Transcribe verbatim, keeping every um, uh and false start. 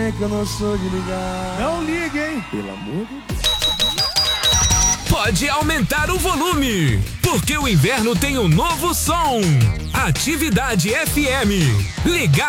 é que eu não sou de ligar. Não ligue, hein? Pelo amor de Deus. Pode aumentar o volume, porque o inverno tem um novo som. Atividade F M. Ligar.